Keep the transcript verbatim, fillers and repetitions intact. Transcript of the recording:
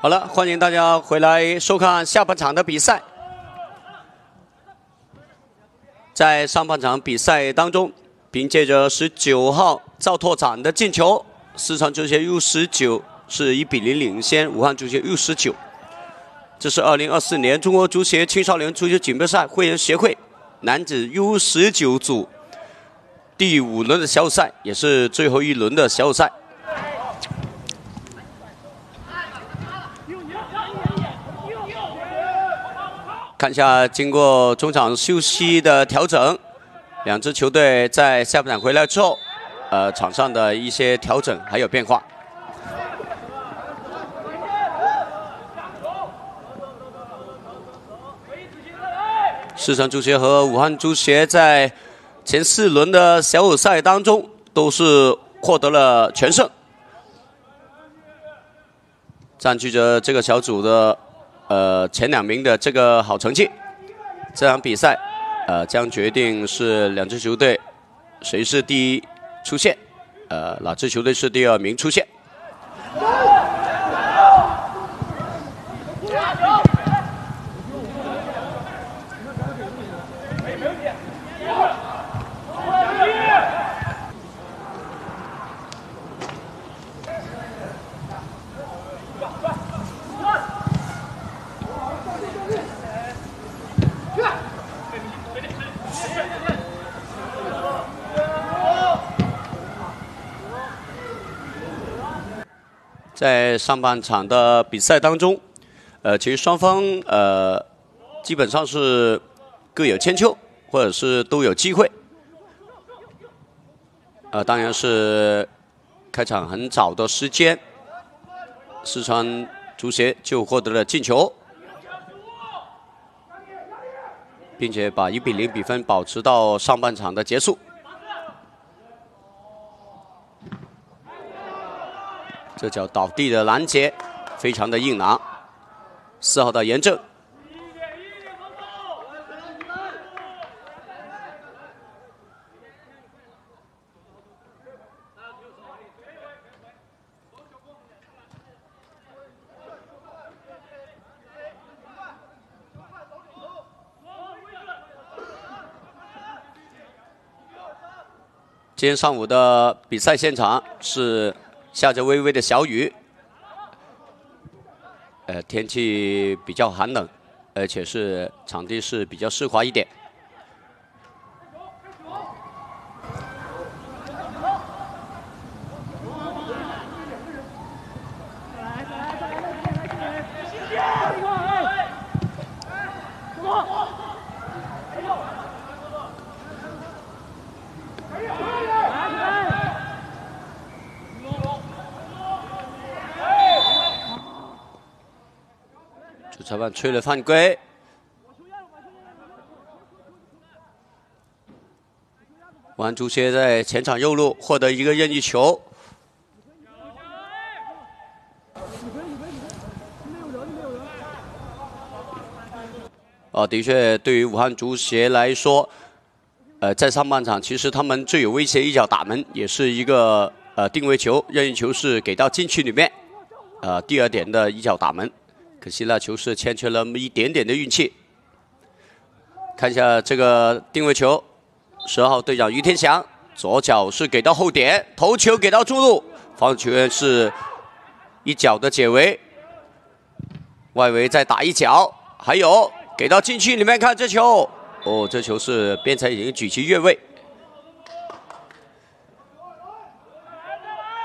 好了，欢迎大家回来收看下半场的比赛。在上半场比赛当中，凭借着十九号赵拓展的进球，四川足协 U 十九是一比零领先武汉足协 U 十九。这是二零二四年中国足协青少年足球锦标赛会员协会男子 U 十九组第五轮的小组赛，也是最后一轮的小组赛。 看一下，经过中场休息的调整，两支球队在下半场回来之后，呃，场上的一些调整还有变化。四川足协和武汉足协在前四轮的小组赛当中都是获得了全胜，占据着这个小组的。 呃，前两名的这个好成绩，这场比赛，呃，将决定是两支球队谁是第一出线，呃，哪支球队是第二名出线。在上半场的比赛当中，呃，其实双方呃基本上是各有千秋，或者是都有机会。呃，当然是开场很早的时间，四川足协就获得了进球，并且把一比零比分保持到上半场的结束。 这脚倒地的拦截，非常的硬朗。四号的严正，今天上午的比赛现场是。 下着微微的小雨，呃，天气比较寒冷，而且是场地是比较湿滑一点。主裁判吹了犯规，武汉足协在前场右路获得一个任意球。哦，的确，对于武汉足协来说，呃，在上半场其实他们最有威胁，一脚打门，也是一个呃定位球，任意球是给到禁区里面，呃，第二点的一脚打门。 可惜那球是欠缺了那么一点点的运气。看一下这个定位球，十二号队长于天祥左脚是给到后点，头球给到中路，防守球员是一脚的解围，外围再打一脚，还有给到禁区里面看这球，哦，这球是边裁已经举旗越位。